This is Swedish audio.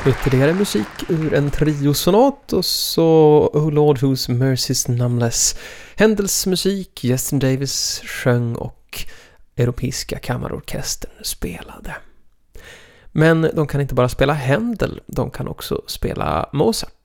Ytterligare musik ur en triosonat och så Oh Lord Whose Mercy's Numbless. Händels musik, Justin Davis sjöng och Europeiska kammarorkestern spelade. Men de kan inte bara spela Händel, de kan också spela Mozart.